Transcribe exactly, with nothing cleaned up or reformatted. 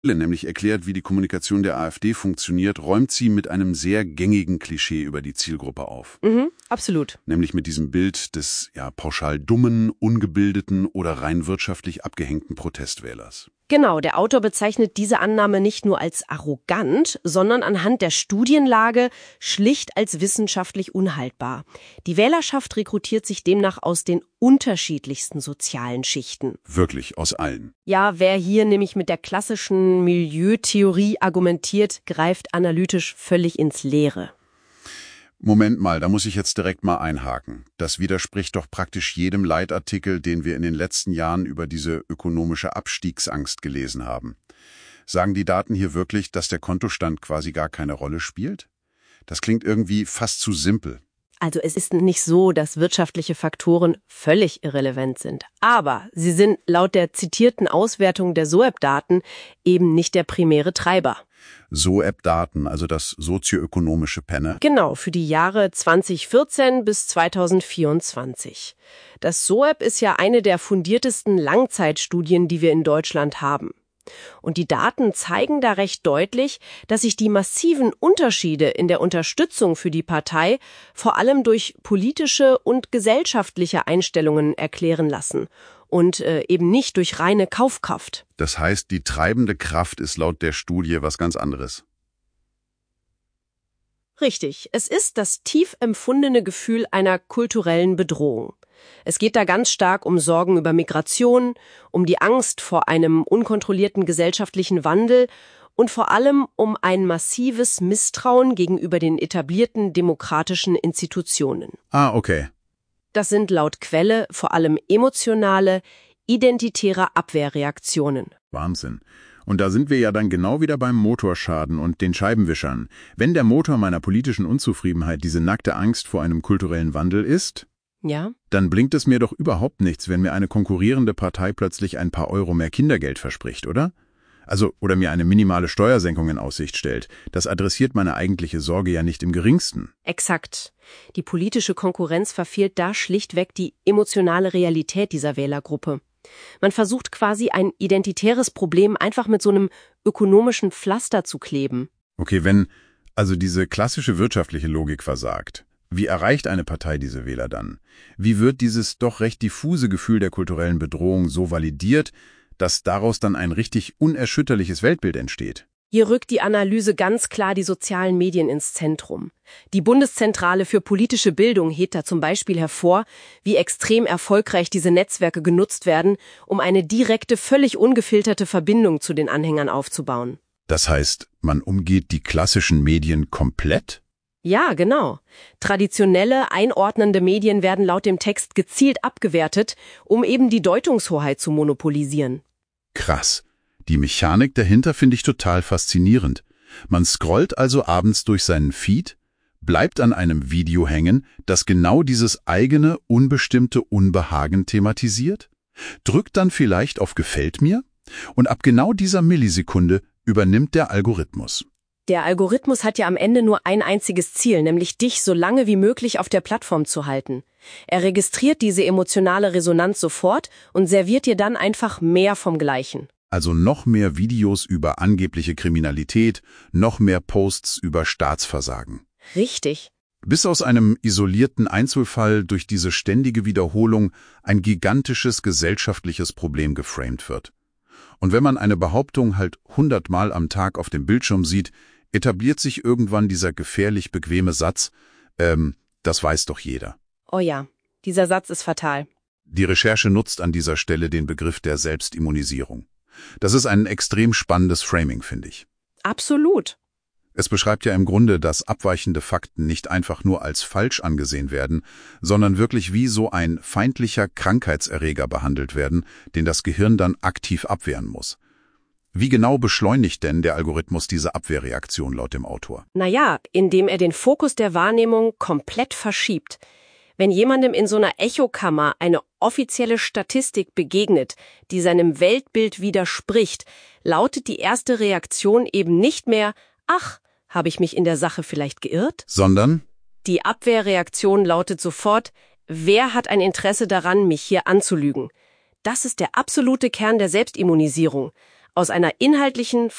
nämlich erklärt, wie die Kommunikation der AfD funktioniert, räumt sie mit einem sehr gängigen Klischee über die Zielgruppe auf. Mhm, absolut. Nämlich mit diesem Bild des ja pauschal dummen, ungebildeten oder rein wirtschaftlich abgehängten Protestwählers. Genau, der Autor bezeichnet diese Annahme nicht nur als arrogant, sondern anhand der Studienlage schlicht als wissenschaftlich unhaltbar. Die Wählerschaft rekrutiert sich demnach aus den unterschiedlichsten sozialen Schichten. Wirklich, aus allen. Ja, wer hier nämlich mit der klassischen Milieutheorie argumentiert, greift analytisch völlig ins Leere. Moment mal, da muss ich jetzt direkt mal einhaken. Das widerspricht doch praktisch jedem Leitartikel, den wir in den letzten Jahren über diese ökonomische Abstiegsangst gelesen haben. Sagen die Daten hier wirklich, dass der Kontostand quasi gar keine Rolle spielt? Das klingt irgendwie fast zu simpel. Also es ist nicht so, dass wirtschaftliche Faktoren völlig irrelevant sind. Aber sie sind laut der zitierten Auswertung der S O E P-Daten eben nicht der primäre Treiber. S O E P-Daten, also das sozioökonomische Penne? Genau, für die Jahre zweitausendvierzehn bis zweitausendvierundzwanzig. Das S O E P ist ja eine der fundiertesten Langzeitstudien, die wir in Deutschland haben. Und die Daten zeigen da recht deutlich, dass sich die massiven Unterschiede in der Unterstützung für die Partei vor allem durch politische und gesellschaftliche Einstellungen erklären lassen und äh, eben nicht durch reine Kaufkraft. Das heißt, die treibende Kraft ist laut der Studie was ganz anderes. Richtig, es ist das tief empfundene Gefühl einer kulturellen Bedrohung. Es geht da ganz stark um Sorgen über Migration, um die Angst vor einem unkontrollierten gesellschaftlichen Wandel und vor allem um ein massives Misstrauen gegenüber den etablierten demokratischen Institutionen. Ah, okay. Das sind laut Quelle vor allem emotionale, identitäre Abwehrreaktionen. Wahnsinn. Und da sind wir ja dann genau wieder beim Motorschaden und den Scheibenwischern. Wenn der Motor meiner politischen Unzufriedenheit diese nackte Angst vor einem kulturellen Wandel ist, ja, dann bringt es mir doch überhaupt nichts, wenn mir eine konkurrierende Partei plötzlich ein paar Euro mehr Kindergeld verspricht, oder? Also, oder mir eine minimale Steuersenkung in Aussicht stellt. Das adressiert meine eigentliche Sorge ja nicht im geringsten. Exakt. Die politische Konkurrenz verfehlt da schlichtweg die emotionale Realität dieser Wählergruppe. Man versucht quasi ein identitäres Problem einfach mit so einem ökonomischen Pflaster zu kleben. Okay, wenn also diese klassische wirtschaftliche Logik versagt, wie erreicht eine Partei diese Wähler dann? Wie wird dieses doch recht diffuse Gefühl der kulturellen Bedrohung so validiert, dass daraus dann ein richtig unerschütterliches Weltbild entsteht? Hier rückt die Analyse ganz klar die sozialen Medien ins Zentrum. Die Bundeszentrale für politische Bildung hebt da zum Beispiel hervor, wie extrem erfolgreich diese Netzwerke genutzt werden, um eine direkte, völlig ungefilterte Verbindung zu den Anhängern aufzubauen. Das heißt, man umgeht die klassischen Medien komplett? Ja, genau. Traditionelle, einordnende Medien werden laut dem Text gezielt abgewertet, um eben die Deutungshoheit zu monopolisieren. Krass. Die Mechanik dahinter finde ich total faszinierend. Man scrollt also abends durch seinen Feed, bleibt an einem Video hängen, das genau dieses eigene, unbestimmte Unbehagen thematisiert, drückt dann vielleicht auf Gefällt mir und ab genau dieser Millisekunde übernimmt der Algorithmus. Der Algorithmus hat ja am Ende nur ein einziges Ziel, nämlich dich so lange wie möglich auf der Plattform zu halten. Er registriert diese emotionale Resonanz sofort und serviert dir dann einfach mehr vom Gleichen. Also noch mehr Videos über angebliche Kriminalität, noch mehr Posts über Staatsversagen. Richtig. Bis aus einem isolierten Einzelfall durch diese ständige Wiederholung ein gigantisches gesellschaftliches Problem geframed wird. Und wenn man eine Behauptung halt hundertmal am Tag auf dem Bildschirm sieht, etabliert sich irgendwann dieser gefährlich bequeme Satz, ähm, das weiß doch jeder. Oh ja, dieser Satz ist fatal. Die Recherche nutzt an dieser Stelle den Begriff der Selbstimmunisierung. Das ist ein extrem spannendes Framing, finde ich. Absolut. Es beschreibt ja im Grunde, dass abweichende Fakten nicht einfach nur als falsch angesehen werden, sondern wirklich wie so ein feindlicher Krankheitserreger behandelt werden, den das Gehirn dann aktiv abwehren muss. Wie genau beschleunigt denn der Algorithmus diese Abwehrreaktion laut dem Autor? Naja, indem er den Fokus der Wahrnehmung komplett verschiebt. Wenn jemandem in so einer Echokammer eine offizielle Statistik begegnet, die seinem Weltbild widerspricht, lautet die erste Reaktion eben nicht mehr, ach, habe ich mich in der Sache vielleicht geirrt? Sondern? Die Abwehrreaktion lautet sofort, wer hat ein Interesse daran, mich hier anzulügen? Das ist der absolute Kern der Selbstimmunisierung. Aus einer inhaltlichen,